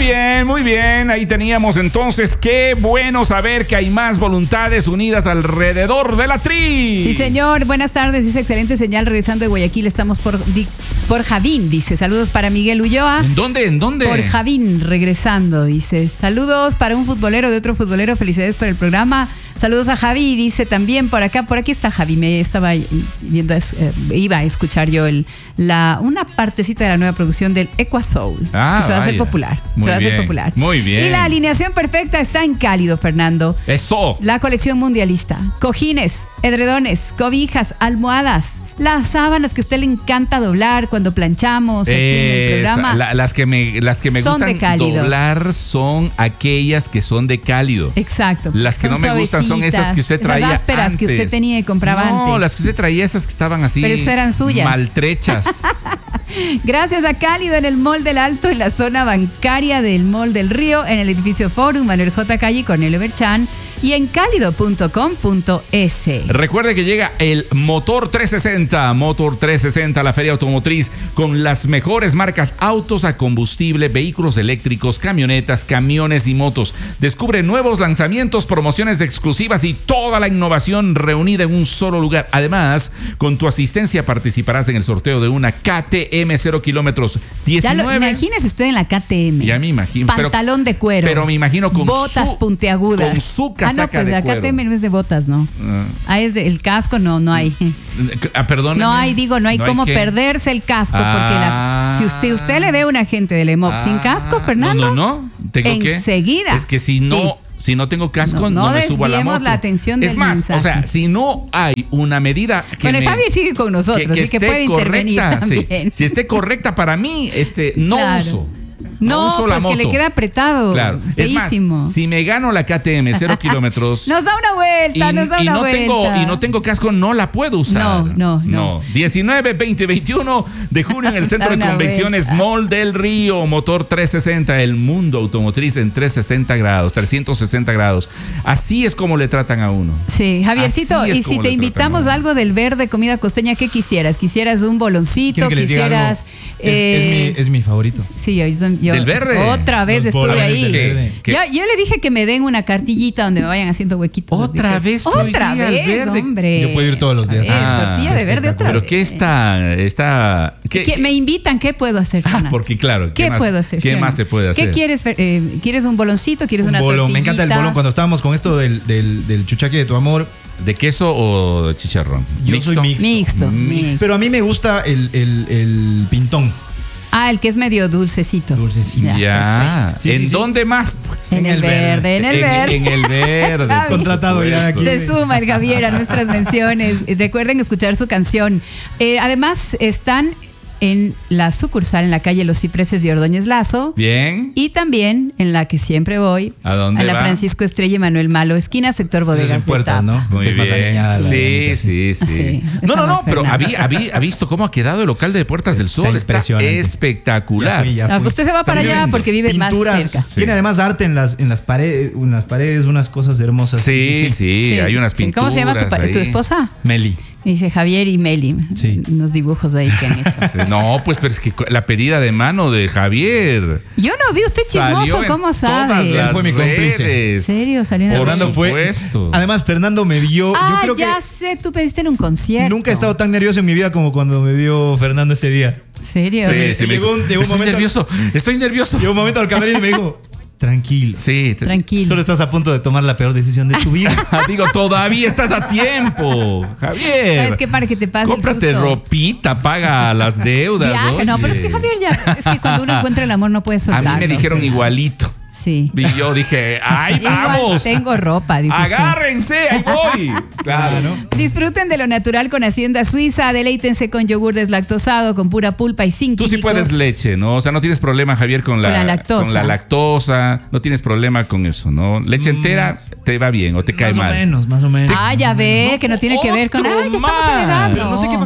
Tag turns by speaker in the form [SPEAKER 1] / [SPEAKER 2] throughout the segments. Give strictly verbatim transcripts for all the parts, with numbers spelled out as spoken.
[SPEAKER 1] bien, muy bien. Ahí teníamos entonces. Qué bueno saber que hay más voluntades unidas alrededor de la tri.
[SPEAKER 2] Sí, señor. Buenas tardes. Dice excelente señal. Regresando de Guayaquil, estamos por, por Javín. Dice saludos para Miguel Ulloa.
[SPEAKER 1] ¿En dónde? ¿En dónde?
[SPEAKER 2] Por Javín, regresando. Dice saludos para un futbolero de otro futbolero. Felicidades por el programa. Saludos a Javi, dice también por acá, por aquí está Javi, me estaba viendo, eh, iba a escuchar yo el, la, una partecita de la nueva producción del Equa Soul,
[SPEAKER 1] ah,
[SPEAKER 2] que se va
[SPEAKER 1] vaya.
[SPEAKER 2] a hacer popular.
[SPEAKER 1] Muy
[SPEAKER 2] se va
[SPEAKER 1] bien,
[SPEAKER 2] a hacer popular.
[SPEAKER 1] Muy bien.
[SPEAKER 2] Y la alineación perfecta está en Cálido, Fernando.
[SPEAKER 1] Eso.
[SPEAKER 2] La colección mundialista, cojines, edredones, cobijas, almohadas, las sábanas que a usted le encanta doblar cuando planchamos aquí en el programa.
[SPEAKER 1] La, las que me, las que me gustan doblar son aquellas que son de Cálido.
[SPEAKER 2] Exacto.
[SPEAKER 1] Las que no me gustan son esas que usted traía
[SPEAKER 2] esas ásperas
[SPEAKER 1] antes.
[SPEAKER 2] que usted tenía y compraba
[SPEAKER 1] no,
[SPEAKER 2] antes.
[SPEAKER 1] No, las que usted traía, esas que estaban así.
[SPEAKER 2] Pero esas eran suyas.
[SPEAKER 1] Maltrechas.
[SPEAKER 2] Gracias a Cálido en el Mall del Alto, en la zona bancaria del Mall del Río, en el edificio Forum, Manuel J. Calle y Cornelio Berchán, y en cálido punto com punto es.
[SPEAKER 1] Recuerde que llega el Motor trescientos sesenta, Motor trescientos sesenta, la feria automotriz con las mejores marcas, autos a combustible, vehículos eléctricos, camionetas, camiones y motos. Descubre nuevos lanzamientos, promociones exclusivas y toda la innovación reunida en un solo lugar. Además, con tu asistencia participarás en el sorteo de una K T M cero kilómetros diecinueve.
[SPEAKER 2] Ya lo, imagínese usted en la K T M.
[SPEAKER 1] Ya me imagino.
[SPEAKER 2] Pantalón
[SPEAKER 1] pero,
[SPEAKER 2] de cuero.
[SPEAKER 1] Pero me imagino con
[SPEAKER 2] botas
[SPEAKER 1] su,
[SPEAKER 2] puntiagudas.
[SPEAKER 1] Con su casaca
[SPEAKER 2] ah, no, pues
[SPEAKER 1] de
[SPEAKER 2] la
[SPEAKER 1] cuero.
[SPEAKER 2] K T M no es de botas, ¿no? Uh. Ah, es de, el casco no, no hay.
[SPEAKER 1] Ah, perdón.
[SPEAKER 2] No hay, digo, no hay
[SPEAKER 1] no
[SPEAKER 2] cómo
[SPEAKER 1] hay
[SPEAKER 2] perderse el casco, ah, porque la, si usted, usted le ve a un agente del E M O P ah, sin casco, Fernando.
[SPEAKER 1] No, no, no. ¿Tengo
[SPEAKER 2] enseguida.
[SPEAKER 1] Que? Es que si no... Sí. Si no tengo casco, no, no, no me subo a la moto.
[SPEAKER 2] la atención del
[SPEAKER 1] Es más,
[SPEAKER 2] mensaje.
[SPEAKER 1] o sea, si no hay una medida que
[SPEAKER 2] bueno,
[SPEAKER 1] me,
[SPEAKER 2] el Javi sigue con nosotros, que, que así que puede intervenir
[SPEAKER 1] correcta,
[SPEAKER 2] también.
[SPEAKER 1] Sí. Si esté correcta para mí, este, no
[SPEAKER 2] claro.
[SPEAKER 1] uso.
[SPEAKER 2] No,
[SPEAKER 1] no uso
[SPEAKER 2] pues
[SPEAKER 1] la moto.
[SPEAKER 2] Que le queda apretado.
[SPEAKER 1] Claro.
[SPEAKER 2] Feísimo.
[SPEAKER 1] Es más, si me gano la K T M cero kilómetros.
[SPEAKER 2] Nos da una vuelta,
[SPEAKER 1] y,
[SPEAKER 2] nos da
[SPEAKER 1] y
[SPEAKER 2] una
[SPEAKER 1] no
[SPEAKER 2] vuelta.
[SPEAKER 1] Tengo, y no tengo casco, no la puedo usar.
[SPEAKER 2] No, no, no.
[SPEAKER 1] no. diecinueve, veinte, veintiuno de junio en el Centro de Convenciones vuelta. Mall del Río. Motor trescientos sesenta, el mundo automotriz en trescientos sesenta grados, trescientos sesenta grados. Así es como le tratan a uno.
[SPEAKER 2] Sí, Javiercito, y si te invitamos algo del verde, comida costeña, ¿qué quisieras? ¿Quisieras un boloncito? ¿Quisieras?
[SPEAKER 3] Eh, es, mi, es mi favorito.
[SPEAKER 2] Sí, yo, yo
[SPEAKER 1] ¿Del verde?
[SPEAKER 2] Otra vez
[SPEAKER 3] Los
[SPEAKER 2] estuve ahí.
[SPEAKER 1] ¿Qué? ¿Qué?
[SPEAKER 2] Yo, yo le dije que me den una cartillita donde me vayan haciendo huequitos.
[SPEAKER 1] Otra vez,
[SPEAKER 2] otra vez, verde. Hombre.
[SPEAKER 3] Yo puedo ir todos los días.
[SPEAKER 2] Ah, es tortilla de verde otra
[SPEAKER 1] pero
[SPEAKER 2] vez.
[SPEAKER 1] ¿Pero qué está? está ¿qué,
[SPEAKER 2] ¿Qué, me invitan, ¿qué puedo hacer, Fernando?
[SPEAKER 1] Ah, porque claro. ¿Qué,
[SPEAKER 2] ¿Qué
[SPEAKER 1] más,
[SPEAKER 2] puedo hacer?
[SPEAKER 1] ¿Qué más se puede hacer?
[SPEAKER 2] ¿Qué quieres? Eh, ¿Quieres un boloncito? ¿Quieres
[SPEAKER 3] un
[SPEAKER 2] una
[SPEAKER 3] bolón.
[SPEAKER 2] tortillita?
[SPEAKER 3] Me encanta el bolón. Cuando estábamos con esto del, del, del chuchaque de tu amor.
[SPEAKER 1] ¿De queso o de chicharrón?
[SPEAKER 3] Yo
[SPEAKER 1] ¿Mixto?
[SPEAKER 3] soy mixto.
[SPEAKER 2] Mixto,
[SPEAKER 3] mixto. Pero a mí me gusta el, el, el pintón.
[SPEAKER 2] Ah, el que es medio dulcecito.
[SPEAKER 3] Dulcecito.
[SPEAKER 1] Ya. ya. Sí, ¿En sí, dónde sí. más? Pues?
[SPEAKER 2] En, en el verde, verde, en el verde.
[SPEAKER 1] En, en el verde.
[SPEAKER 3] Contratado ya aquí.
[SPEAKER 2] Se suma el Javier a nuestras menciones. Recuerden escuchar su canción. Eh, además, están en la sucursal en la calle Los Cipreses de Ordóñez Lazo.
[SPEAKER 1] Bien.
[SPEAKER 2] Y también en la que siempre voy.
[SPEAKER 1] ¿A dónde
[SPEAKER 2] A la
[SPEAKER 1] va?
[SPEAKER 2] Francisco Estrella y Manuel Malo, esquina sector Bodegas
[SPEAKER 3] en Puerta,
[SPEAKER 2] de
[SPEAKER 3] ¿no?
[SPEAKER 1] Muy bien. Sí, sí, sí.
[SPEAKER 2] sí
[SPEAKER 1] no, no, no, pero había, había, ha visto cómo ha quedado el local de Puertas del Sol. Está, está espectacular.
[SPEAKER 3] Ya fui, ya fui.
[SPEAKER 2] No, usted se va para
[SPEAKER 3] También
[SPEAKER 2] allá porque vive
[SPEAKER 3] pinturas,
[SPEAKER 2] más cerca.
[SPEAKER 3] Sí. Tiene además arte en las, en las paredes, en las paredes, unas cosas hermosas.
[SPEAKER 1] Sí, sí, sí, sí. Hay unas pinturas.
[SPEAKER 2] ¿Cómo se llama tu, tu esposa?
[SPEAKER 3] Meli.
[SPEAKER 2] Dice Javier y Meli.
[SPEAKER 3] Sí.
[SPEAKER 2] Unos dibujos ahí que han hecho.
[SPEAKER 1] Sí, no, pues, pero es que la pedida de mano de Javier.
[SPEAKER 2] Yo no vi, usted chismoso, ¿cómo sabe?
[SPEAKER 1] Él
[SPEAKER 3] fue mi cómplice.
[SPEAKER 2] ¿En serio? Salió en
[SPEAKER 1] Por
[SPEAKER 2] el
[SPEAKER 1] supuesto.
[SPEAKER 3] Además, Fernando me vio.
[SPEAKER 2] Ah,
[SPEAKER 3] yo creo
[SPEAKER 2] ya
[SPEAKER 3] que
[SPEAKER 2] sé, tú pediste en un concierto.
[SPEAKER 3] Nunca he estado tan nervioso en mi vida como cuando me vio Fernando ese día.
[SPEAKER 2] ¿Serio?
[SPEAKER 1] Sí, sí,
[SPEAKER 3] llegó, un, llegó un
[SPEAKER 1] estoy
[SPEAKER 3] momento.
[SPEAKER 1] nervioso, estoy nervioso.
[SPEAKER 3] Llegó un momento al camerino y me dijo. Tranquilo.
[SPEAKER 1] Sí,
[SPEAKER 2] te... tranquilo.
[SPEAKER 3] Solo estás a punto de tomar la peor decisión de tu vida.
[SPEAKER 1] Digo, todavía estás a tiempo, Javier.
[SPEAKER 2] ¿Sabes qué? Para que te pase
[SPEAKER 1] Cómprate
[SPEAKER 2] el susto.
[SPEAKER 1] ropita, paga las deudas.
[SPEAKER 2] Viaje, no, pero es que Javier ya, es que cuando uno encuentra el amor no puede soltarlo.
[SPEAKER 1] A mí me dijeron sí. igualito.
[SPEAKER 2] Sí.
[SPEAKER 1] Y yo dije, ¡ay, vamos!
[SPEAKER 2] Igual tengo ropa.
[SPEAKER 1] ¡Agárrense! ¡Ahí voy! Claro, ¿no?
[SPEAKER 2] Disfruten de lo natural con Hacienda Suiza. Deleítense con yogur deslactosado, con pura pulpa y sin
[SPEAKER 1] Tú
[SPEAKER 2] químicos.
[SPEAKER 1] sí puedes leche, ¿no? O sea, no tienes problema, Javier, con la,
[SPEAKER 2] con la lactosa.
[SPEAKER 1] Con la lactosa. No tienes problema con eso, ¿no? Leche mm. entera te va bien o te cae
[SPEAKER 3] más
[SPEAKER 1] mal.
[SPEAKER 3] Más o menos, más o menos.
[SPEAKER 2] Ah, ya ve,
[SPEAKER 1] no,
[SPEAKER 2] que no tiene que ver con... ¡Ay, ya estamos en edad!
[SPEAKER 3] Pero no sé qué pasó.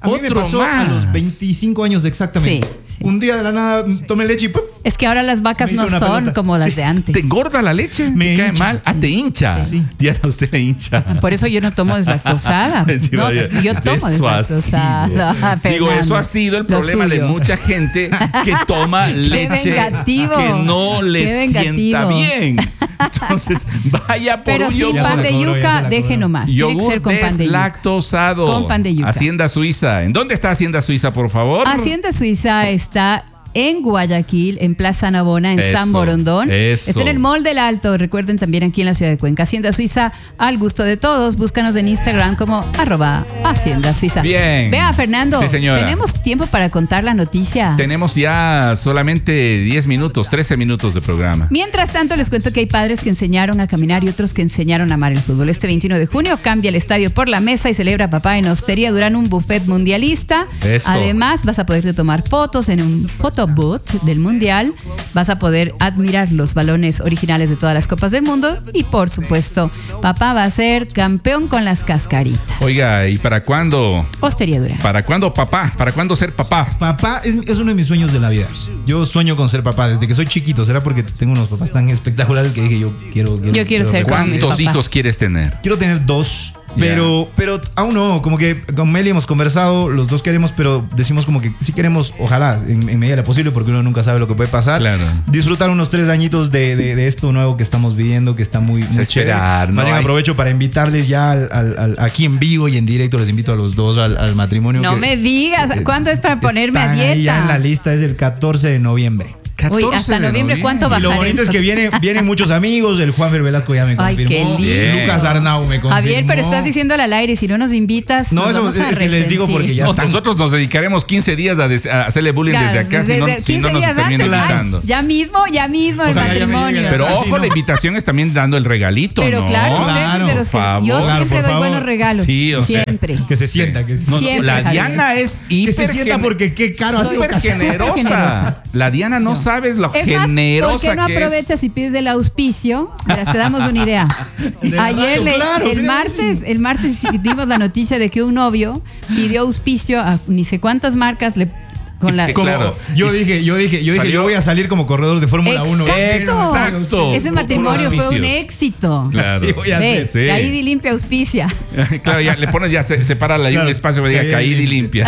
[SPEAKER 3] A mí
[SPEAKER 1] Otro
[SPEAKER 3] me pasó
[SPEAKER 1] más.
[SPEAKER 3] a los veinticinco años exactamente.
[SPEAKER 2] Sí, sí.
[SPEAKER 3] Un día de la nada tomé leche y ¡pum!
[SPEAKER 2] Es que ahora las vacas
[SPEAKER 3] Me hizo
[SPEAKER 2] no
[SPEAKER 3] una
[SPEAKER 2] son
[SPEAKER 3] pelota.
[SPEAKER 2] como las
[SPEAKER 3] Sí.
[SPEAKER 2] de antes.
[SPEAKER 1] ¿Te engorda la leche?
[SPEAKER 3] Me
[SPEAKER 1] ¿Te cae
[SPEAKER 3] hincha.
[SPEAKER 1] mal? Ah, te hincha.
[SPEAKER 3] Sí.
[SPEAKER 1] Diana, usted le hincha.
[SPEAKER 2] Por eso yo no tomo deslactosada.
[SPEAKER 1] Sí,
[SPEAKER 2] No,
[SPEAKER 1] vaya,
[SPEAKER 2] yo tomo
[SPEAKER 1] eso ha
[SPEAKER 2] deslactosada.
[SPEAKER 1] sido.
[SPEAKER 2] Ah,
[SPEAKER 1] Digo,
[SPEAKER 2] Fernando,
[SPEAKER 1] eso ha sido el
[SPEAKER 2] lo
[SPEAKER 1] problema de
[SPEAKER 2] suyo.
[SPEAKER 1] mucha gente que toma leche
[SPEAKER 2] vengativo,
[SPEAKER 1] que no
[SPEAKER 2] qué
[SPEAKER 1] le
[SPEAKER 2] vengativo.
[SPEAKER 1] sienta bien. Entonces, vaya por
[SPEAKER 2] Pero
[SPEAKER 1] un
[SPEAKER 2] sin
[SPEAKER 1] yogur.
[SPEAKER 3] Ya se
[SPEAKER 2] pan
[SPEAKER 3] la
[SPEAKER 2] de
[SPEAKER 3] cobró, ya se
[SPEAKER 2] yuca,
[SPEAKER 3] la
[SPEAKER 2] deje
[SPEAKER 3] cobró.
[SPEAKER 2] nomás. Tiene que
[SPEAKER 1] Yogur
[SPEAKER 2] ser con pan de yuca.
[SPEAKER 1] deslactosado.
[SPEAKER 2] Con pan de yuca.
[SPEAKER 1] Hacienda Suiza. ¿En dónde está Hacienda Suiza, por favor?
[SPEAKER 2] Hacienda Suiza está en Guayaquil, en Plaza Navona, en
[SPEAKER 1] Eso,
[SPEAKER 2] San Borondón.
[SPEAKER 1] eso.
[SPEAKER 2] Está en el Mall del Alto, recuerden, también aquí en la ciudad de Cuenca. Hacienda Suiza, al gusto de todos. Búscanos en Instagram como arroba Hacienda Suiza.
[SPEAKER 1] Bien.
[SPEAKER 2] Vea, Fernando,
[SPEAKER 1] Sí, señora.
[SPEAKER 2] tenemos tiempo para contar la noticia.
[SPEAKER 1] Tenemos ya solamente diez minutos, trece minutos de programa.
[SPEAKER 2] Mientras tanto, les cuento que hay padres que enseñaron a caminar y otros que enseñaron a amar el fútbol. Este veintiuno de junio cambia el estadio por la mesa y celebra Papá en Hostería Durán un buffet mundialista.
[SPEAKER 1] Eso.
[SPEAKER 2] Además, vas a poderte tomar fotos en un photo booth del Mundial. Vas a poder admirar los balones originales de todas las Copas del Mundo. Y por supuesto, Papá va a ser campeón con las cascaritas.
[SPEAKER 1] Oiga, ¿y para cuándo?
[SPEAKER 2] Hostería Durán.
[SPEAKER 1] ¿Para cuándo papá? ¿Para cuándo ser papá?
[SPEAKER 3] Papá es, es uno de mis sueños de la vida. Yo sueño con ser papá desde que soy chiquito. Será porque tengo unos papás tan espectaculares que dije yo quiero. quiero
[SPEAKER 2] Yo quiero ser como mi
[SPEAKER 1] ¿Cuántos
[SPEAKER 2] papá.
[SPEAKER 1] hijos quieres tener?
[SPEAKER 3] Quiero tener dos. Pero, pero aún no, como que con Meli hemos conversado, los dos queremos, pero decimos como que sí queremos, ojalá, en, en medida de lo posible, porque uno nunca sabe lo que puede pasar.
[SPEAKER 1] Claro.
[SPEAKER 3] Disfrutar unos tres añitos de, de, de esto nuevo que estamos viviendo, que está muy, muy
[SPEAKER 1] Es esperar,
[SPEAKER 3] chévere.
[SPEAKER 1] ¿no?
[SPEAKER 3] Más bien
[SPEAKER 1] Hay-
[SPEAKER 3] aprovecho para invitarles ya al, al- al- aquí en vivo y en directo, les invito a los dos al, al matrimonio.
[SPEAKER 2] No
[SPEAKER 3] que-
[SPEAKER 2] me digas,
[SPEAKER 3] eh,
[SPEAKER 2] ¿cuándo es para ponerme a
[SPEAKER 3] están ahí ya en la
[SPEAKER 2] dieta?
[SPEAKER 3] lista, es el catorce de noviembre.
[SPEAKER 2] Uy, hasta
[SPEAKER 1] de
[SPEAKER 2] noviembre, ¿cuánto
[SPEAKER 3] Y lo
[SPEAKER 2] bajaré?
[SPEAKER 3] bonito es que viene, vienen muchos amigos, el Juanfer Velasco ya me
[SPEAKER 2] Ay,
[SPEAKER 3] confirmó.
[SPEAKER 2] qué
[SPEAKER 1] lindo.
[SPEAKER 3] Lucas Arnau me confirmó.
[SPEAKER 2] Javier, pero estás diciéndole al aire, si no nos invitas,
[SPEAKER 3] No,
[SPEAKER 2] nos
[SPEAKER 3] eso
[SPEAKER 2] vamos
[SPEAKER 3] es,
[SPEAKER 2] a
[SPEAKER 3] es que les digo
[SPEAKER 2] resentir.
[SPEAKER 3] porque ya
[SPEAKER 1] No,
[SPEAKER 3] están.
[SPEAKER 1] nosotros nos dedicaremos quince días a, des- a hacerle bullying
[SPEAKER 2] Claro,
[SPEAKER 1] desde acá,
[SPEAKER 2] desde
[SPEAKER 1] si no, si
[SPEAKER 2] quince
[SPEAKER 1] no nos
[SPEAKER 2] días
[SPEAKER 1] termina
[SPEAKER 2] antes,
[SPEAKER 1] invitando.
[SPEAKER 2] ay, ya mismo, ya mismo el
[SPEAKER 3] O sea, ya me
[SPEAKER 2] matrimonio.
[SPEAKER 3] llega-
[SPEAKER 1] Pero
[SPEAKER 3] Así
[SPEAKER 1] ojo,
[SPEAKER 3] no.
[SPEAKER 1] la invitación es también dando el regalito,
[SPEAKER 2] Pero
[SPEAKER 1] ¿no?
[SPEAKER 2] claro, usted
[SPEAKER 3] Claro,
[SPEAKER 2] es de los que
[SPEAKER 1] por favor.
[SPEAKER 2] yo
[SPEAKER 3] Claro,
[SPEAKER 2] siempre
[SPEAKER 3] por
[SPEAKER 2] doy
[SPEAKER 3] favor.
[SPEAKER 2] buenos regalos.
[SPEAKER 1] Sí, o sea,
[SPEAKER 2] siempre.
[SPEAKER 3] Que se sienta. Que,
[SPEAKER 1] No, no,
[SPEAKER 2] Siempre,
[SPEAKER 1] la
[SPEAKER 2] Javier.
[SPEAKER 1] Diana es
[SPEAKER 3] que
[SPEAKER 1] hiper
[SPEAKER 3] se sienta
[SPEAKER 1] gen-
[SPEAKER 3] porque qué caro ha sido
[SPEAKER 1] súper
[SPEAKER 3] casar.
[SPEAKER 1] generosa.
[SPEAKER 2] generosa.
[SPEAKER 1] La Diana no, sabes lo
[SPEAKER 2] Es más, ¿por
[SPEAKER 1] generosa
[SPEAKER 2] qué no
[SPEAKER 1] que
[SPEAKER 2] aprovechas
[SPEAKER 1] es.
[SPEAKER 2] y pides el auspicio? Verás, te damos una idea.
[SPEAKER 3] De
[SPEAKER 2] Ayer,
[SPEAKER 3] verdad,
[SPEAKER 2] le-
[SPEAKER 3] claro,
[SPEAKER 2] el
[SPEAKER 3] sí,
[SPEAKER 2] martes,
[SPEAKER 3] sí.
[SPEAKER 2] el martes dimos la noticia de que un novio pidió auspicio a ni sé cuántas marcas le con la
[SPEAKER 3] Como-
[SPEAKER 1] Claro.
[SPEAKER 3] Yo
[SPEAKER 1] Y
[SPEAKER 3] dije, yo dije, yo dije,
[SPEAKER 1] salió-
[SPEAKER 3] yo voy a salir como corredor de Fórmula uno.
[SPEAKER 2] Exacto.
[SPEAKER 1] Exacto.
[SPEAKER 2] Ese
[SPEAKER 1] Por-
[SPEAKER 2] matrimonio
[SPEAKER 1] por
[SPEAKER 2] fue un
[SPEAKER 1] auspicios.
[SPEAKER 2] éxito.
[SPEAKER 1] Claro.
[SPEAKER 3] Sí, voy a
[SPEAKER 2] Ve,
[SPEAKER 3] hacer.
[SPEAKER 1] Sí.
[SPEAKER 2] Caídi limpia auspicia.
[SPEAKER 1] Claro, ya le pones, ya se, sepárala ahí
[SPEAKER 3] Claro.
[SPEAKER 1] un espacio que diga
[SPEAKER 3] Caída
[SPEAKER 1] caída y limpia.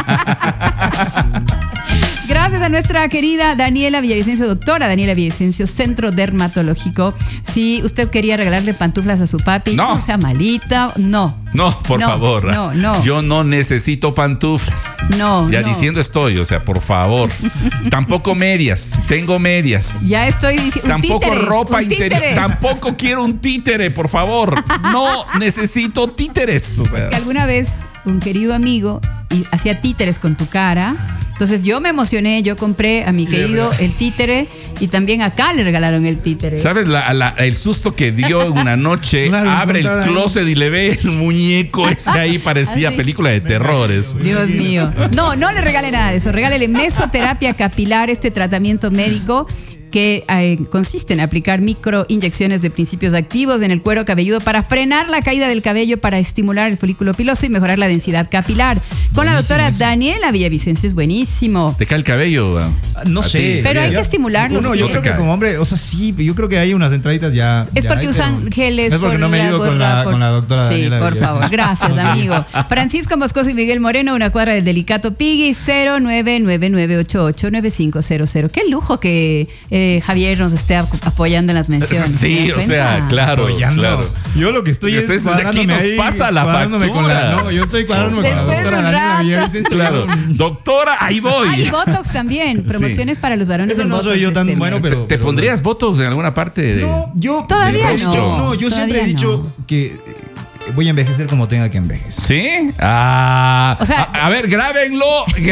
[SPEAKER 2] Gracias a nuestra querida Daniela Villavicencio, doctora Daniela Villavicencio, Centro Dermatológico. Si usted quería regalarle pantuflas a su papi,
[SPEAKER 1] No.
[SPEAKER 2] no sea malita, no.
[SPEAKER 1] No, por
[SPEAKER 2] No,
[SPEAKER 1] favor.
[SPEAKER 2] no, no.
[SPEAKER 1] Yo no necesito pantuflas.
[SPEAKER 2] No,
[SPEAKER 1] Ya
[SPEAKER 2] no.
[SPEAKER 1] diciendo estoy, o sea, por favor. Tampoco medias. Tengo medias.
[SPEAKER 2] Ya estoy diciendo.
[SPEAKER 1] Tampoco ropa interior.
[SPEAKER 2] interior.
[SPEAKER 1] Tampoco quiero un títere, por favor. No necesito títeres. O sea,
[SPEAKER 2] Que alguna vez un querido amigo y hacía títeres con tu cara. Entonces yo me emocioné, yo compré a mi querido el títere y también acá le regalaron el títere.
[SPEAKER 1] ¿sabes la- la- el susto que dio una noche?
[SPEAKER 3] Claro,
[SPEAKER 1] Abre el
[SPEAKER 3] encontrar ahí.
[SPEAKER 1] closet y le ve el muñeco ese ahí, parecía
[SPEAKER 2] Ah, sí.
[SPEAKER 1] película de terror eso.
[SPEAKER 2] Dios mío. No, no le regale nada de eso. Regálele mesoterapia capilar, este tratamiento médico que eh, consiste en aplicar microinyecciones de principios activos en el cuero cabelludo para frenar la caída del cabello, para estimular el folículo piloso y mejorar la densidad capilar. Con la doctora Daniela Villavicencio es buenísimo.
[SPEAKER 1] ¿Te cae el cabello?
[SPEAKER 3] No
[SPEAKER 1] A
[SPEAKER 3] sé.
[SPEAKER 1] ti.
[SPEAKER 2] Pero hay
[SPEAKER 3] Ya-
[SPEAKER 2] que estimularlo,
[SPEAKER 3] No,
[SPEAKER 2] sí.
[SPEAKER 3] yo creo que como hombre, o sea, sí, yo creo que hay unas entraditas ya.
[SPEAKER 2] Es
[SPEAKER 3] ya
[SPEAKER 2] porque
[SPEAKER 3] hay,
[SPEAKER 2] usan
[SPEAKER 3] pero-
[SPEAKER 2] geles.
[SPEAKER 3] Es porque
[SPEAKER 2] por
[SPEAKER 3] no me he
[SPEAKER 2] la
[SPEAKER 3] ido con
[SPEAKER 2] gorra,
[SPEAKER 3] la,
[SPEAKER 2] por-
[SPEAKER 3] con la doctora
[SPEAKER 2] Sí,
[SPEAKER 3] Daniela
[SPEAKER 2] por
[SPEAKER 3] Villavicencio.
[SPEAKER 2] favor. Gracias, amigo. Francisco Moscoso y Miguel Moreno, una cuadra del Delicato Piggy, cero nueve nueve nueve ocho ocho nueve cinco cero cero. Qué lujo que eh, Javier nos esté ap- apoyando en las menciones. ¿se
[SPEAKER 1] Sí,
[SPEAKER 2] dan
[SPEAKER 1] o sea,
[SPEAKER 2] cuenta?
[SPEAKER 1] claro,
[SPEAKER 3] Apoyando.
[SPEAKER 1] claro.
[SPEAKER 3] Yo lo que estoy es
[SPEAKER 1] Ustedes, de aquí
[SPEAKER 3] cuadrándome
[SPEAKER 1] nos
[SPEAKER 3] ahí,
[SPEAKER 1] pasa la
[SPEAKER 3] cuadrándome con
[SPEAKER 1] factura.
[SPEAKER 3] la- no, yo estoy cuadrándome con la
[SPEAKER 2] Después de
[SPEAKER 3] doctora
[SPEAKER 2] un
[SPEAKER 3] Daniela
[SPEAKER 2] rato.
[SPEAKER 3] Villavicencio.
[SPEAKER 1] Claro. Doctora, ahí voy.
[SPEAKER 2] Ah, y Botox también. Promociones para los varones
[SPEAKER 3] Eso
[SPEAKER 2] en
[SPEAKER 3] no
[SPEAKER 2] Botox.
[SPEAKER 3] soy yo tan
[SPEAKER 2] este
[SPEAKER 3] bueno,
[SPEAKER 2] mes.
[SPEAKER 3] pero-
[SPEAKER 1] ¿Te, te pondrías Botox en alguna parte de.?
[SPEAKER 3] No, yo
[SPEAKER 2] Todavía
[SPEAKER 3] siempre he
[SPEAKER 1] no,
[SPEAKER 3] dicho- no, yo siempre he
[SPEAKER 2] todavía
[SPEAKER 3] dicho
[SPEAKER 2] no.
[SPEAKER 3] que eh, voy a envejecer como tenga que envejecer.
[SPEAKER 1] ¿Sí? Ah.
[SPEAKER 2] O sea-
[SPEAKER 1] a, a ver, grábenlo,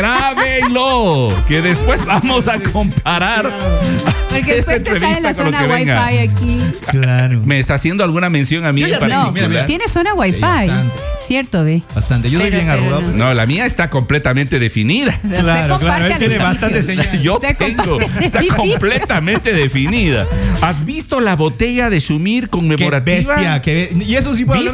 [SPEAKER 1] grábenlo. Que después vamos a comparar.
[SPEAKER 2] Porque
[SPEAKER 1] esta
[SPEAKER 2] después te sale
[SPEAKER 1] entrevista
[SPEAKER 2] la
[SPEAKER 1] con lo
[SPEAKER 2] zona
[SPEAKER 1] que venga.
[SPEAKER 2] Wi-Fi aquí.
[SPEAKER 3] Claro.
[SPEAKER 1] ¿Me está haciendo alguna mención a mí
[SPEAKER 3] Yo
[SPEAKER 1] en
[SPEAKER 3] ya tengo,
[SPEAKER 2] No,
[SPEAKER 1] particular?
[SPEAKER 3] mira,
[SPEAKER 2] tiene zona Wi-Fi.
[SPEAKER 3] bastante.
[SPEAKER 2] Cierto, ve.
[SPEAKER 3] Bastante. Yo soy
[SPEAKER 2] Pero-
[SPEAKER 3] bien
[SPEAKER 2] pero
[SPEAKER 3] arrugado.
[SPEAKER 2] no.
[SPEAKER 3] pero-
[SPEAKER 1] No, la mía está completamente definida.
[SPEAKER 2] O sea, usted
[SPEAKER 3] Claro,
[SPEAKER 2] comparte
[SPEAKER 3] claro, él
[SPEAKER 2] a
[SPEAKER 3] tiene
[SPEAKER 2] los
[SPEAKER 3] bastante
[SPEAKER 2] vicios.
[SPEAKER 3] señal.
[SPEAKER 1] Yo
[SPEAKER 2] Usted
[SPEAKER 1] tengo,
[SPEAKER 2] comparte
[SPEAKER 1] está
[SPEAKER 2] el vicio.
[SPEAKER 1] completamente definida. ¿Has visto la botella de Shumir
[SPEAKER 3] Qué
[SPEAKER 1] conmemorativa?
[SPEAKER 3] bestia. Qué be- y eso sí puedo hablar
[SPEAKER 1] ¿Viste?
[SPEAKER 3] con,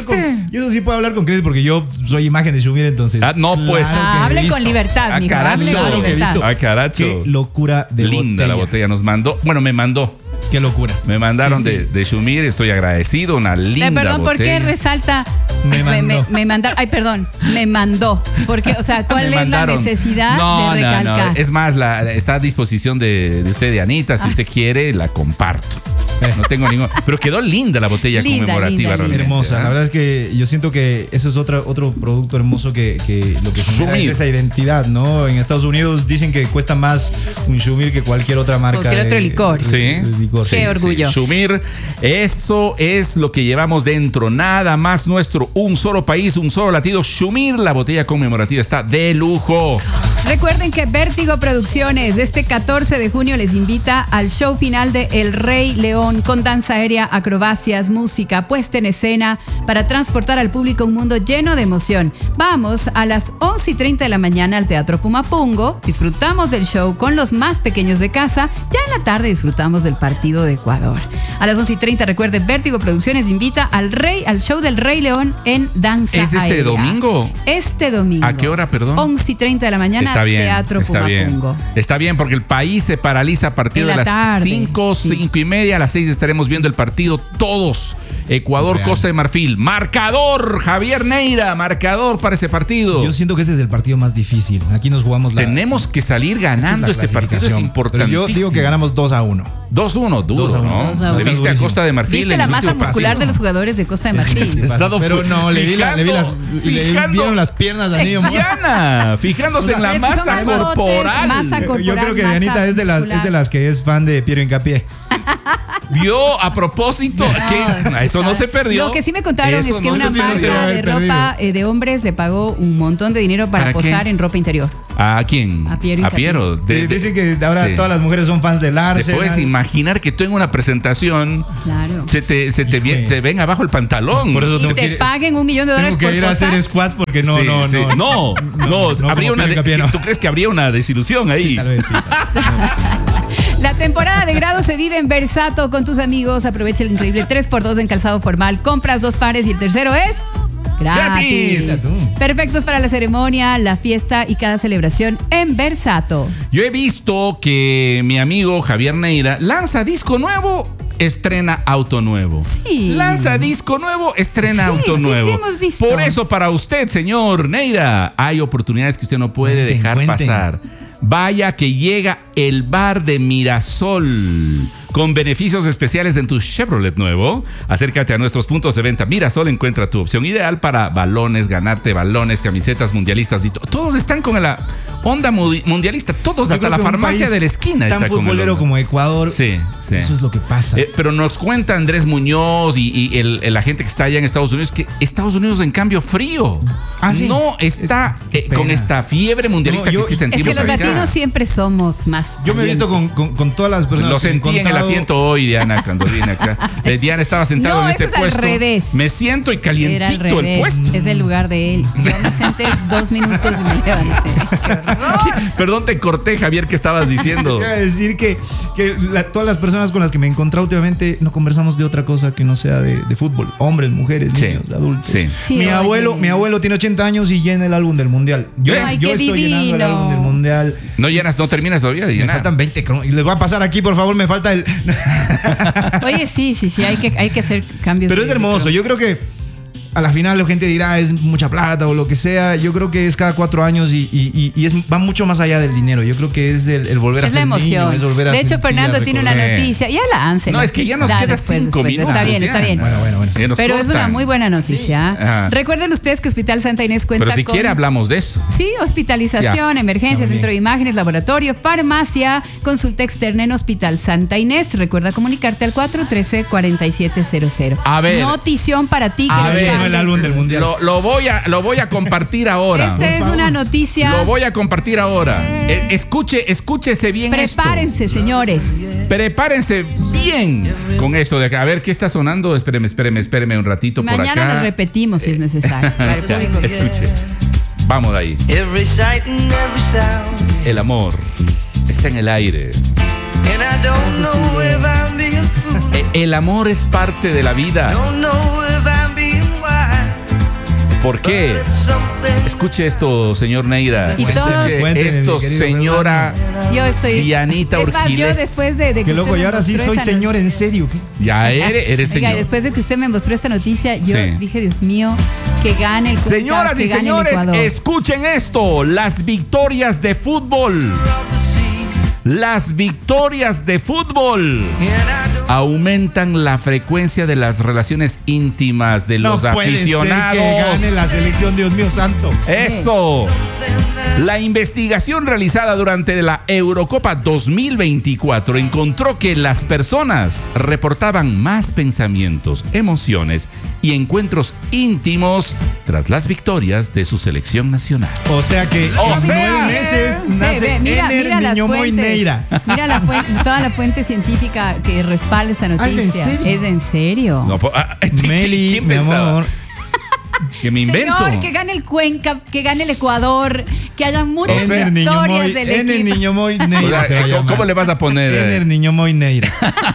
[SPEAKER 3] Y eso sí puedo hablar con crédito porque yo soy imagen de Shumir, entonces.
[SPEAKER 1] Ah, no, pues.
[SPEAKER 3] claro que
[SPEAKER 2] Ah,
[SPEAKER 3] he
[SPEAKER 2] hable
[SPEAKER 3] visto.
[SPEAKER 2] con libertad,
[SPEAKER 1] Ah,
[SPEAKER 2] mijo,
[SPEAKER 1] caracho.
[SPEAKER 2] hable con
[SPEAKER 3] Claro que he
[SPEAKER 2] libertad.
[SPEAKER 3] visto.
[SPEAKER 1] Ah, caracho.
[SPEAKER 3] Qué locura de
[SPEAKER 1] Linda la botella nos mandó. Bueno, me mandó.
[SPEAKER 3] Qué locura.
[SPEAKER 1] Me mandaron
[SPEAKER 3] Sí, sí.
[SPEAKER 1] de, de Shumir, estoy agradecido, una linda
[SPEAKER 2] Eh, perdón, ¿por qué
[SPEAKER 1] botella.
[SPEAKER 2] resalta?
[SPEAKER 3] Me
[SPEAKER 2] me, me,
[SPEAKER 3] mandó.
[SPEAKER 2] me mandaron. Ay, perdón, me mandó. Porque, o sea, ¿cuál
[SPEAKER 1] Me
[SPEAKER 2] es
[SPEAKER 1] mandaron.
[SPEAKER 2] la necesidad
[SPEAKER 1] no,
[SPEAKER 2] de
[SPEAKER 1] no,
[SPEAKER 2] recalcar?
[SPEAKER 1] no. Es más, la, la- está a disposición de, de usted, de Anita. Si usted quiere, la comparto. No tengo ningún. Pero quedó linda la botella
[SPEAKER 2] Linda,
[SPEAKER 1] conmemorativa,
[SPEAKER 2] linda,
[SPEAKER 1] realmente.
[SPEAKER 3] Hermosa.
[SPEAKER 1] ¿eh?
[SPEAKER 3] La verdad es que yo siento que eso es otra, otro producto hermoso que, que lo que genera
[SPEAKER 1] Shumir.
[SPEAKER 3] es esa identidad, ¿no? En Estados Unidos dicen que cuesta más un Shumir que cualquier otra marca.
[SPEAKER 2] Cualquier
[SPEAKER 3] de-
[SPEAKER 2] otro licor.
[SPEAKER 3] de-
[SPEAKER 1] Sí.
[SPEAKER 3] de licor.
[SPEAKER 2] Qué orgullo.
[SPEAKER 1] Shumir, eso es lo que llevamos dentro. Nada más nuestro. Un solo país, un solo latido. Shumir, la botella conmemorativa está de lujo.
[SPEAKER 2] Recuerden que Vértigo Producciones este catorce de junio les invita al show final de El Rey León con danza aérea, acrobacias, música, puesta en escena para transportar al público un mundo lleno de emoción. Vamos a las once y treinta de la mañana al Teatro Pumapungo, disfrutamos del show con los más pequeños de casa, ya en la tarde disfrutamos del partido de Ecuador. A las once y treinta, recuerde, Vértigo Producciones invita al rey, al show del Rey León en danza
[SPEAKER 1] ¿Es este
[SPEAKER 2] aérea.
[SPEAKER 1] domingo?
[SPEAKER 2] Este domingo.
[SPEAKER 1] ¿A qué hora, perdón?
[SPEAKER 2] once y treinta de la mañana,
[SPEAKER 1] Está bien,
[SPEAKER 2] Teatro
[SPEAKER 1] está bien.
[SPEAKER 2] Pumapungo.
[SPEAKER 1] Está bien porque el país se paraliza a partir
[SPEAKER 2] En
[SPEAKER 1] de
[SPEAKER 2] la
[SPEAKER 1] las
[SPEAKER 2] tarde,
[SPEAKER 1] cinco,
[SPEAKER 2] sí.
[SPEAKER 1] cinco y media. A las seis estaremos viendo el partido todos. Ecuador,
[SPEAKER 3] Real.
[SPEAKER 1] Costa de Marfil. Marcador, Javier Neira, marcador para ese partido.
[SPEAKER 3] Yo siento que ese es el partido más difícil. Aquí nos jugamos la.
[SPEAKER 1] Tenemos que salir ganando
[SPEAKER 3] la
[SPEAKER 1] este partido, es
[SPEAKER 3] clasificación.
[SPEAKER 1] importantísimo.
[SPEAKER 3] Pero yo digo que ganamos dos a uno.
[SPEAKER 1] dos uno, duro,
[SPEAKER 3] dos a uno.
[SPEAKER 1] ¿no?
[SPEAKER 2] dos a uno.
[SPEAKER 1] Le viste a
[SPEAKER 3] Durísimo.
[SPEAKER 1] Costa de Marfil.
[SPEAKER 2] ¿Viste
[SPEAKER 1] en
[SPEAKER 2] la
[SPEAKER 1] el
[SPEAKER 2] masa
[SPEAKER 1] último
[SPEAKER 2] muscular
[SPEAKER 1] partido?
[SPEAKER 2] de los jugadores de Costa de Marfil?
[SPEAKER 1] He estado
[SPEAKER 3] Pero no, le vi, la, le vi las. Le
[SPEAKER 1] fijando-
[SPEAKER 3] vieron las piernas al niño.
[SPEAKER 1] Diana, fijándose en la
[SPEAKER 2] Pero es que son
[SPEAKER 1] masa
[SPEAKER 2] grandotes,
[SPEAKER 1] corporal.
[SPEAKER 2] masa
[SPEAKER 3] Yo
[SPEAKER 2] corporal,
[SPEAKER 3] creo que
[SPEAKER 2] masa
[SPEAKER 3] Dianita es de, las,
[SPEAKER 2] muscular.
[SPEAKER 3] es de las que es fan de Piero Hincapié.
[SPEAKER 1] Vio a propósito que eso no se perdió.
[SPEAKER 2] Lo que sí me contaron
[SPEAKER 1] Eso
[SPEAKER 2] es que
[SPEAKER 1] no
[SPEAKER 2] una
[SPEAKER 1] se perdió.
[SPEAKER 3] se va a
[SPEAKER 2] marca de
[SPEAKER 3] haber
[SPEAKER 2] ropa eh, de hombres le pagó un montón de dinero para,
[SPEAKER 1] ¿Para qué?
[SPEAKER 2] posar en ropa interior.
[SPEAKER 1] ¿A quién?
[SPEAKER 2] A Piero
[SPEAKER 1] A
[SPEAKER 2] Hincapié.
[SPEAKER 1] Piero. De-
[SPEAKER 3] Sí,
[SPEAKER 1] de-
[SPEAKER 3] dicen que ahora
[SPEAKER 1] sí.
[SPEAKER 3] todas las mujeres son fans del
[SPEAKER 1] Te
[SPEAKER 3] Arsenal.
[SPEAKER 1] puedes imaginar que tú en una presentación
[SPEAKER 2] Claro.
[SPEAKER 1] se te, se te,
[SPEAKER 3] Híjole.
[SPEAKER 1] vie- te ven abajo el pantalón.
[SPEAKER 3] Por eso
[SPEAKER 2] Y
[SPEAKER 3] tengo
[SPEAKER 2] te
[SPEAKER 3] que ir,
[SPEAKER 2] paguen un millón de dólares
[SPEAKER 3] tengo
[SPEAKER 2] por
[SPEAKER 3] que ir a
[SPEAKER 2] posar.
[SPEAKER 3] hacer squats porque no,
[SPEAKER 1] Sí,
[SPEAKER 3] no,
[SPEAKER 1] sí.
[SPEAKER 3] no.
[SPEAKER 1] no, no,
[SPEAKER 3] no
[SPEAKER 1] habría
[SPEAKER 3] como
[SPEAKER 1] una
[SPEAKER 3] Piero
[SPEAKER 1] de-
[SPEAKER 3] Hincapié, no.
[SPEAKER 1] ¿Tú crees que habría una desilusión ahí?
[SPEAKER 3] Sí, tal vez sí.
[SPEAKER 2] La temporada de grado se vive en Versato con tus amigos. Aprovecha el increíble tres por dos en calzado formal. Compras dos pares y el tercero es gratis.
[SPEAKER 1] ¡Gratis!
[SPEAKER 2] Perfectos para la ceremonia, la fiesta y cada celebración en Versato.
[SPEAKER 1] Yo he visto que mi amigo Javier Neira lanza disco nuevo, estrena auto nuevo.
[SPEAKER 2] Sí.
[SPEAKER 1] Lanza disco nuevo, estrena
[SPEAKER 2] Sí,
[SPEAKER 1] auto
[SPEAKER 2] sí,
[SPEAKER 1] nuevo.
[SPEAKER 2] sí hemos visto.
[SPEAKER 1] Por eso, para usted, señor Neira, hay oportunidades que usted no puede
[SPEAKER 3] Cuenten,
[SPEAKER 1] dejar
[SPEAKER 3] cuenten.
[SPEAKER 1] pasar. Vaya que llega el bar de Mirasol con beneficios especiales en tu Chevrolet nuevo. Acércate a nuestros puntos de venta Mirasol, encuentra tu opción ideal para balones, ganarte balones, camisetas mundialistas y to- todos están con la onda mudi- mundialista, todos,
[SPEAKER 3] Yo
[SPEAKER 1] hasta
[SPEAKER 3] creo
[SPEAKER 1] la
[SPEAKER 3] que un
[SPEAKER 1] farmacia
[SPEAKER 3] país
[SPEAKER 1] de la esquina
[SPEAKER 3] tan
[SPEAKER 1] está con el
[SPEAKER 3] futbolero
[SPEAKER 1] onda.
[SPEAKER 3] como Ecuador.
[SPEAKER 1] Sí, sí.
[SPEAKER 3] Eso es lo que pasa.
[SPEAKER 1] Eh, pero nos cuenta Andrés Muñoz y, y el, el- la gente que está allá en Estados Unidos que Estados Unidos, en cambio, frío.
[SPEAKER 3] Ah, sí.
[SPEAKER 1] No está
[SPEAKER 3] Es- qué
[SPEAKER 1] eh, con
[SPEAKER 3] pena.
[SPEAKER 1] esta fiebre mundialista
[SPEAKER 3] No, yo-
[SPEAKER 1] que sí
[SPEAKER 3] Es
[SPEAKER 2] Es
[SPEAKER 1] sentimos
[SPEAKER 2] que los
[SPEAKER 1] acá.
[SPEAKER 2] latinos siempre somos más.
[SPEAKER 3] Yo me he visto con,
[SPEAKER 2] valientes.
[SPEAKER 3] con, con todas las personas.
[SPEAKER 1] Lo
[SPEAKER 3] que he
[SPEAKER 1] sentí en el
[SPEAKER 3] encontrado.
[SPEAKER 1] asiento hoy, Diana, cuando vine acá. Eh, Diana estaba sentado
[SPEAKER 2] No,
[SPEAKER 1] en este
[SPEAKER 2] eso es al
[SPEAKER 1] puesto.
[SPEAKER 2] revés.
[SPEAKER 1] Me siento y
[SPEAKER 2] Era al
[SPEAKER 1] calientito el
[SPEAKER 2] revés.
[SPEAKER 1] puesto.
[SPEAKER 2] Es el lugar de él. Yo me senté dos minutos y me levanté.
[SPEAKER 1] Perdón, te corté, Javier, ¿qué estabas diciendo?
[SPEAKER 3] Iba a decir que, que la- todas las personas con las que me he encontrado últimamente no conversamos de otra cosa que no sea de, de fútbol. Hombres, mujeres,
[SPEAKER 1] Sí,
[SPEAKER 3] niños, adultos.
[SPEAKER 1] sí.
[SPEAKER 2] Sí,
[SPEAKER 3] mi
[SPEAKER 2] oye.
[SPEAKER 3] abuelo, mi abuelo tiene ochenta años y llena el álbum del mundial. Yo,
[SPEAKER 2] Ay,
[SPEAKER 3] yo
[SPEAKER 2] qué
[SPEAKER 3] estoy llenando el
[SPEAKER 2] divino.
[SPEAKER 3] álbum del mundial.
[SPEAKER 1] No llenas, no terminas todavía de
[SPEAKER 3] Me
[SPEAKER 1] llenar.
[SPEAKER 3] faltan veinte cron- y les voy a pasar aquí, por favor, me falta el.
[SPEAKER 2] Oye, sí, sí, sí, hay que, hay que hacer cambios.
[SPEAKER 3] Pero
[SPEAKER 2] de-
[SPEAKER 3] es hermoso. Yo creo que a la final la gente dirá es mucha plata o lo que sea. Yo creo que es cada cuatro años y, y- y- y es, va mucho más allá del dinero. Yo creo que es el, el volver a
[SPEAKER 2] Es
[SPEAKER 3] ser
[SPEAKER 2] la emoción.
[SPEAKER 3] niño, es volver a
[SPEAKER 2] de hecho,
[SPEAKER 3] sentir,
[SPEAKER 2] Fernando
[SPEAKER 3] a
[SPEAKER 2] tiene una
[SPEAKER 1] recordar.
[SPEAKER 2] noticia. Ya la han
[SPEAKER 1] No, es que ya nos queda cinco minutos,
[SPEAKER 2] Está bien, está
[SPEAKER 1] ya.
[SPEAKER 2] bien.
[SPEAKER 3] Bueno, bueno, bueno.
[SPEAKER 1] Ya nos
[SPEAKER 2] Pero es
[SPEAKER 1] cortan.
[SPEAKER 2] una muy buena noticia.
[SPEAKER 1] Ajá.
[SPEAKER 2] Recuerden ustedes que Hospital Santa Inés cuenta
[SPEAKER 1] Pero si
[SPEAKER 2] con...
[SPEAKER 1] quiere hablamos de eso.
[SPEAKER 2] Sí, hospitalización,
[SPEAKER 1] Ya.
[SPEAKER 2] emergencia,
[SPEAKER 3] Está muy
[SPEAKER 2] centro de
[SPEAKER 3] bien.
[SPEAKER 2] imágenes, laboratorio, farmacia, consulta externa en Hospital Santa Inés. Recuerda comunicarte al cuatro uno tres, cuatro siete cero cero.
[SPEAKER 1] A ver.
[SPEAKER 2] Notición para ti. que
[SPEAKER 1] A
[SPEAKER 2] eres
[SPEAKER 1] ver,
[SPEAKER 2] fan
[SPEAKER 3] No el
[SPEAKER 2] de-
[SPEAKER 3] álbum del mundial.
[SPEAKER 1] Lo, lo voy a, lo voy a compartir ahora.
[SPEAKER 2] Esta es una noticia.
[SPEAKER 1] Lo voy a compartir ahora. Eh, Escuche, escúchese bien
[SPEAKER 2] Prepárense, señores.
[SPEAKER 1] esto. Prepárense bien con eso de acá. A ver, ¿qué está sonando? Espéreme, espéreme, espéreme un ratito por
[SPEAKER 2] Mañana
[SPEAKER 1] acá.
[SPEAKER 2] lo repetimos si es necesario. Para el público.
[SPEAKER 1] Escuche. Vamos de ahí.
[SPEAKER 4] Every sight and every sound,
[SPEAKER 1] El amor está en el aire.
[SPEAKER 4] and I don't know if I'm being foolish,
[SPEAKER 1] Eh, El amor es parte de la vida.
[SPEAKER 4] don't know if I'm being wise.
[SPEAKER 1] ¿Por qué? Escuche esto, señor Neira.
[SPEAKER 2] Y todos-
[SPEAKER 1] Escuche
[SPEAKER 3] Cuénteme,
[SPEAKER 1] esto,
[SPEAKER 3] mi querido
[SPEAKER 1] señora
[SPEAKER 2] Yo estoy.
[SPEAKER 1] Dianita
[SPEAKER 2] es más, yo
[SPEAKER 1] Urquiles.
[SPEAKER 2] después de, de que
[SPEAKER 3] Qué loco,
[SPEAKER 2] usted
[SPEAKER 3] y
[SPEAKER 2] me
[SPEAKER 3] ahora sí
[SPEAKER 2] mostró
[SPEAKER 3] soy
[SPEAKER 2] esa
[SPEAKER 3] señor en serio. ¿qué?
[SPEAKER 1] Ya eres, eres
[SPEAKER 2] Oiga,
[SPEAKER 1] señor.
[SPEAKER 2] después de que usted me mostró esta noticia, yo
[SPEAKER 1] Sí.
[SPEAKER 2] dije, Dios mío, que gane el Cuenca,
[SPEAKER 1] Señoras
[SPEAKER 2] que
[SPEAKER 1] y
[SPEAKER 2] gane el
[SPEAKER 1] señores,
[SPEAKER 2] Ecuador.
[SPEAKER 1] escuchen esto. Las victorias de fútbol. Las victorias de fútbol aumentan la frecuencia de las relaciones íntimas de los
[SPEAKER 3] no puede
[SPEAKER 1] aficionados.
[SPEAKER 3] ser que gane la selección, Dios mío santo.
[SPEAKER 1] Eso. La investigación realizada durante la Eurocopa dos mil veinticuatro encontró que las personas reportaban más pensamientos, emociones y encuentros íntimos tras las victorias de su selección nacional.
[SPEAKER 3] O sea que
[SPEAKER 1] O
[SPEAKER 3] en
[SPEAKER 1] sea-
[SPEAKER 3] nueve meses
[SPEAKER 2] Ve,
[SPEAKER 3] nace
[SPEAKER 2] ve, mira,
[SPEAKER 3] Ener
[SPEAKER 2] mira las
[SPEAKER 3] Niño Moy
[SPEAKER 2] fuentes.
[SPEAKER 3] Neira.
[SPEAKER 2] Mira la fuente, toda la fuente científica que respalda esta
[SPEAKER 3] Ah, ¿es en
[SPEAKER 2] noticia.
[SPEAKER 3] serio?
[SPEAKER 2] ¿Es en serio?
[SPEAKER 1] No, po- ah,
[SPEAKER 3] Meli,
[SPEAKER 1] ¿quién
[SPEAKER 3] mi
[SPEAKER 1] pensaba?
[SPEAKER 3] amor.
[SPEAKER 1] Que me invento.
[SPEAKER 2] Señor, que gane el Cuenca, que gane el Ecuador, que hayan muchas
[SPEAKER 3] Ener Niño
[SPEAKER 2] victorias
[SPEAKER 3] Moy,
[SPEAKER 2] del
[SPEAKER 3] Ener
[SPEAKER 2] equipo.
[SPEAKER 3] Niño Moy
[SPEAKER 1] O
[SPEAKER 3] Neira.
[SPEAKER 1] sea,
[SPEAKER 3] se va a
[SPEAKER 1] ¿cómo,
[SPEAKER 3] llamar.
[SPEAKER 1] cómo le vas a poner? eh?
[SPEAKER 3] Ener Niño Moy Neira.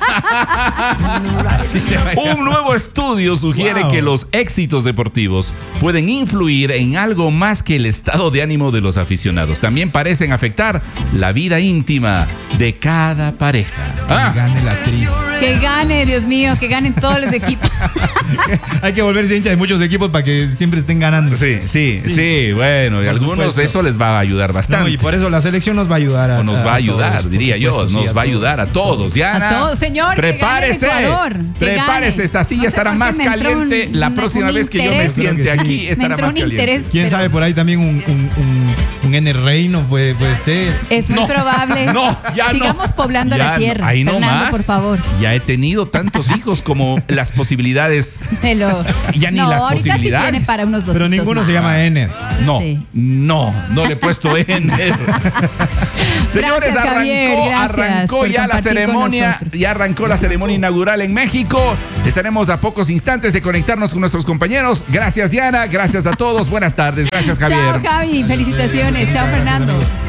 [SPEAKER 3] Así se va a llamar.
[SPEAKER 1] Un nuevo estudio sugiere
[SPEAKER 3] Wow.
[SPEAKER 1] que los éxitos deportivos pueden influir en algo más que el estado de ánimo de los aficionados. También parecen afectar la vida íntima de cada pareja.
[SPEAKER 3] Que
[SPEAKER 1] Ah,
[SPEAKER 3] gane la tri.
[SPEAKER 2] Que gane, Dios mío, que ganen todos los equipos.
[SPEAKER 3] Hay que volverse hincha de muchos equipos para que siempre estén ganando.
[SPEAKER 1] sí, sí, sí,
[SPEAKER 3] Sí.
[SPEAKER 1] bueno, y
[SPEAKER 3] Por
[SPEAKER 1] algunos
[SPEAKER 3] supuesto.
[SPEAKER 1] eso les va a ayudar bastante.
[SPEAKER 3] No, y por eso la selección nos va a ayudar a
[SPEAKER 1] O nos va a ayudar,
[SPEAKER 3] todos, por
[SPEAKER 1] diría yo,
[SPEAKER 3] supuesto,
[SPEAKER 1] nos
[SPEAKER 3] sí,
[SPEAKER 1] va a
[SPEAKER 3] todos.
[SPEAKER 1] ayudar a todos. Diana,
[SPEAKER 2] A todos, señor, que
[SPEAKER 1] prepárese,
[SPEAKER 2] gane el Ecuador, que
[SPEAKER 1] prepárese,
[SPEAKER 2] gane.
[SPEAKER 1] esta silla
[SPEAKER 2] No sé
[SPEAKER 1] estará
[SPEAKER 2] por qué
[SPEAKER 1] más
[SPEAKER 2] me entró
[SPEAKER 1] caliente
[SPEAKER 2] un-
[SPEAKER 1] la
[SPEAKER 2] una-
[SPEAKER 1] próxima
[SPEAKER 2] un
[SPEAKER 1] vez que yo me
[SPEAKER 2] interés.
[SPEAKER 1] siente
[SPEAKER 3] Creo que sí.
[SPEAKER 1] aquí,
[SPEAKER 2] Me
[SPEAKER 1] estará
[SPEAKER 2] entró
[SPEAKER 1] más
[SPEAKER 2] un
[SPEAKER 1] caliente.
[SPEAKER 2] interés.
[SPEAKER 3] ¿Quién
[SPEAKER 2] Pero-
[SPEAKER 3] sabe por ahí también un, un, un, un N Reino puede, puede ser?
[SPEAKER 2] Es muy
[SPEAKER 1] No,
[SPEAKER 2] probable.
[SPEAKER 1] no, ya no.
[SPEAKER 2] Sigamos poblando
[SPEAKER 1] Ya
[SPEAKER 2] la
[SPEAKER 1] no,
[SPEAKER 2] tierra.
[SPEAKER 1] ahí no
[SPEAKER 2] Fernando,
[SPEAKER 1] más.
[SPEAKER 2] por favor.
[SPEAKER 1] Ya he tenido tantos hijos como las posibilidades.
[SPEAKER 2] Me lo-
[SPEAKER 1] Ya ni
[SPEAKER 2] no,
[SPEAKER 1] las
[SPEAKER 2] ahorita
[SPEAKER 1] posibilidades.
[SPEAKER 2] sí tiene para unos dositos
[SPEAKER 3] Pero ninguno
[SPEAKER 2] más.
[SPEAKER 3] se llama Ener.
[SPEAKER 1] No,
[SPEAKER 2] Sí.
[SPEAKER 1] no, no le he puesto N. Señores,
[SPEAKER 2] Gracias, Javier,
[SPEAKER 1] arrancó,
[SPEAKER 2] gracias
[SPEAKER 1] arrancó
[SPEAKER 2] por
[SPEAKER 1] ya la
[SPEAKER 2] compartir con
[SPEAKER 1] ceremonia,
[SPEAKER 2] nosotros.
[SPEAKER 1] ya arrancó la ceremonia inaugural en México. Estaremos a pocos instantes de conectarnos con nuestros compañeros. Gracias, Diana, gracias a todos. Buenas tardes, gracias, Javier.
[SPEAKER 2] Chao, Javi. Felicitaciones. Chao, Fernando.